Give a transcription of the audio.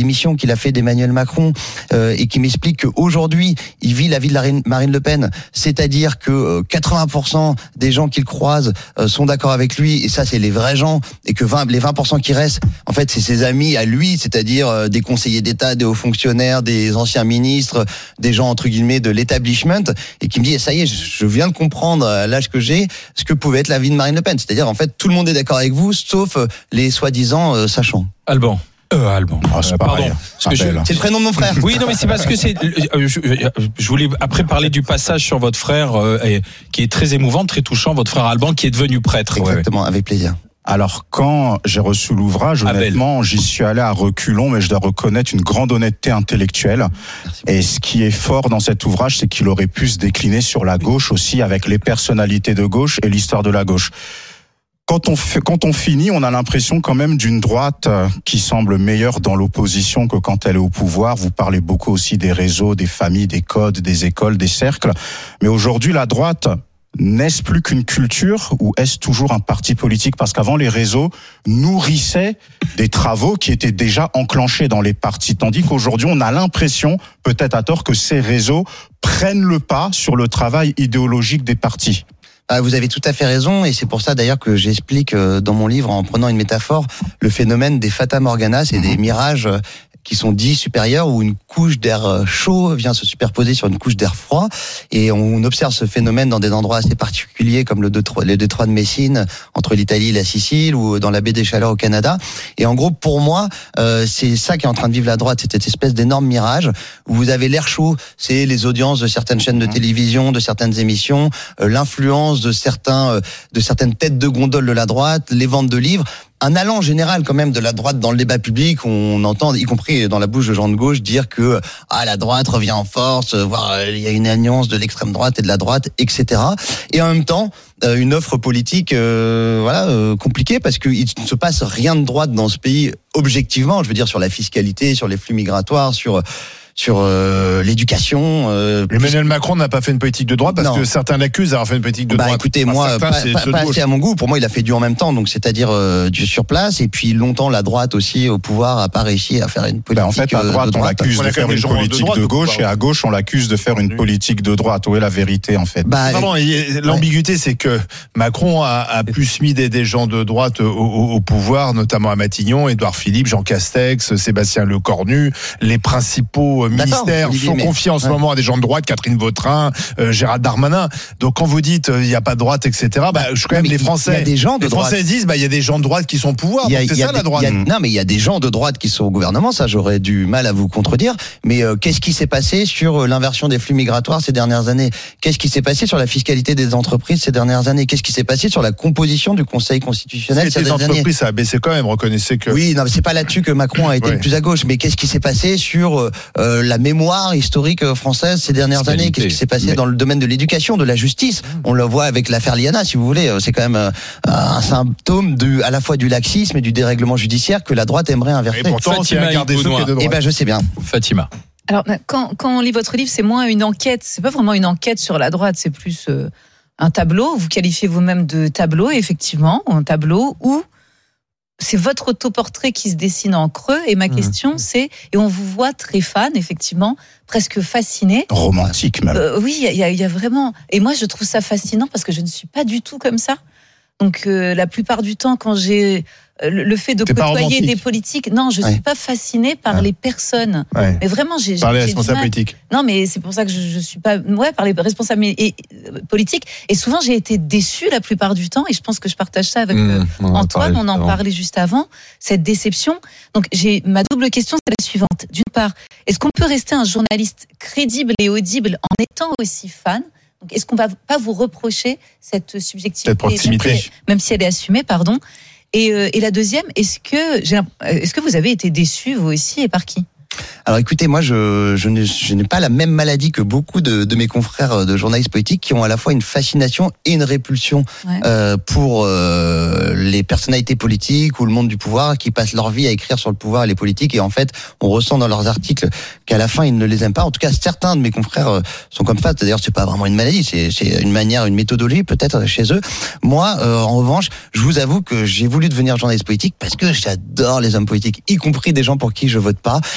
démission qu'il a fait d'Emmanuel Macron et qui m'explique qu'aujourd'hui, il vit la vie de Marine Le Pen, c'est-à-dire que 80% des gens qu'il croise sont d'accord avec lui, et ça c'est les vrais gens, et que les 20% qui restent, en fait c'est ses amis à lui, c'est-à-dire des conseillers d'État, des hauts fonctionnaires, des anciens ministres, des gens entre guillemets de l'établissement, et qui me dit ça y est, je viens de comprendre à l'âge que j'ai ce que pouvait être la vie de Marine Le Pen, c'est-à-dire en fait tout le monde est d'accord avec vous, sauf les soi-disant sachants. Alban. C'est pardon. C'est le prénom de mon frère. Oui, non, mais c'est parce que je voulais après parler du passage sur votre frère qui est très émouvant, très touchant, votre frère Alban qui est devenu prêtre. Exactement, avec plaisir. Alors, quand j'ai reçu l'ouvrage, honnêtement, j'y suis allé à reculons, mais je dois reconnaître une grande honnêteté intellectuelle. Et ce qui est fort dans cet ouvrage, c'est qu'il aurait pu se décliner sur la gauche aussi, avec les personnalités de gauche et l'histoire de la gauche. Quand on finit, on a l'impression quand même d'une droite qui semble meilleure dans l'opposition que quand elle est au pouvoir. Vous parlez beaucoup aussi des réseaux, des familles, des codes, des écoles, des cercles. Mais aujourd'hui, la droite, n'est-ce plus qu'une culture ou est-ce toujours un parti politique? Parce qu'avant, les réseaux nourrissaient des travaux qui étaient déjà enclenchés dans les partis. Tandis qu'aujourd'hui, on a l'impression, peut-être à tort, que ces réseaux prennent le pas sur le travail idéologique des partis. Vous avez tout à fait raison, et c'est pour ça d'ailleurs que j'explique dans mon livre, en prenant une métaphore, le phénomène des Fata Morgana, c'est des mirages qui sont dits supérieurs, où une couche d'air chaud vient se superposer sur une couche d'air froid, et on observe ce phénomène dans des endroits assez particuliers comme le détroit de Messine, entre l'Italie et la Sicile, ou dans la baie des Chaleurs au Canada. Et en gros, pour moi, c'est ça qui est en train de vivre la droite, c'est cette espèce d'énorme mirage où vous avez l'air chaud, c'est les audiences de certaines chaînes de télévision, de certaines émissions, l'influence de certaines têtes de gondole de la droite, les ventes de livres. Un allant général quand même de la droite dans le débat public, on entend, y compris dans la bouche de gens de gauche, dire que la droite revient en force, voire il y a une alliance de l'extrême droite et de la droite, etc. Et en même temps, une offre politique compliquée, parce qu'il ne se passe rien de droite dans ce pays objectivement, je veux dire sur la fiscalité, sur les flux migratoires, sur l'éducation. Emmanuel Macron n'a pas fait une politique de droite parce que certains l'accusent d'avoir fait une politique de droite. Écoutez, moi, pas assez à mon goût. Pour moi, il a fait du en même temps, donc c'est-à-dire du sur place. Et puis longtemps, la droite aussi au pouvoir a pas réussi à faire une politique. En fait, à droite, on l'accuse de faire une politique de gauche, et à gauche, on l'accuse de faire une politique de droite. Où est la vérité, en fait? L'ambiguïté, c'est que Macron a plus mis des gens de droite au pouvoir, notamment à Matignon, Édouard Philippe, Jean Castex, Sébastien Lecornu, les principaux ministères sont confiés en ce moment à des gens de droite, Catherine Vautrin, Gérald Darmanin. Donc quand vous dites il n'y a pas de droite, etc., quand même les Français, les Français disent il y a des gens de droite qui sont au pouvoir. C'est ça la droite. Non, mais il y a des gens de droite qui sont au gouvernement. Ça, j'aurais du mal à vous contredire. Mais qu'est-ce qui s'est passé sur l'inversion des flux migratoires ces dernières années? Qu'est-ce qui s'est passé sur la fiscalité des entreprises ces dernières années? Qu'est-ce qui s'est passé sur la composition du Conseil constitutionnel ces dernières années? Les entreprises, ça a baissé quand même. Reconnaissez que. Oui, non, mais c'est pas là-dessus que Macron a été le plus à gauche. Mais qu'est-ce qui s'est passé sur la mémoire historique française ces dernières années? Qu'est-ce qui s'est passé dans le domaine de l'éducation, de la justice? On le voit avec l'affaire Liana, si vous voulez. C'est quand même un symptôme à la fois du laxisme et du dérèglement judiciaire que la droite aimerait inverser. Et pourtant, c'est un garde des Sceaux qui est de droite. Je sais bien. Fatima. Alors, quand on lit votre livre, c'est moins une enquête. C'est pas vraiment une enquête sur la droite. C'est plus un tableau. Vous qualifiez vous-même de tableau, effectivement, un tableau où c'est votre autoportrait qui se dessine en creux, et ma question c'est, et on vous voit très fan, effectivement, presque fasciné. Romantique même. Oui, il y a vraiment, et moi je trouve ça fascinant parce que je ne suis pas du tout comme ça. Donc la plupart du temps, quand j'ai le fait de côtoyer des politiques, non, je suis pas fascinée par les personnes. Mais vraiment, j'ai par les responsables politiques. Non, mais c'est pour ça que je suis pas par les responsables politiques. Et souvent, j'ai été déçue la plupart du temps. Et je pense que je partage ça avec Antoine. On en parlait juste avant. Cette déception. Donc, ma double question, c'est la suivante. D'une part, est-ce qu'on peut rester un journaliste crédible et audible en étant aussi fan? Donc, est-ce qu'on va pas vous reprocher cette subjectivité, cette proximité, même si elle est assumée, pardon? Et la deuxième, est-ce que vous avez été déçu vous aussi, et par qui? Alors écoutez, moi je n'ai pas la même maladie que beaucoup de mes confrères de journalistes politiques qui ont à la fois une fascination et une répulsion pour les personnalités politiques ou le monde du pouvoir, qui passent leur vie à écrire sur le pouvoir et les politiques, et en fait on ressent dans leurs articles qu'à la fin ils ne les aiment pas. En tout cas, certains de mes confrères sont comme ça. D'ailleurs, c'est pas vraiment une maladie, c'est une manière, une méthodologie peut-être chez eux. Moi, en revanche, je vous avoue que j'ai voulu devenir journaliste politique parce que j'adore les hommes politiques, y compris des gens pour qui je vote pas.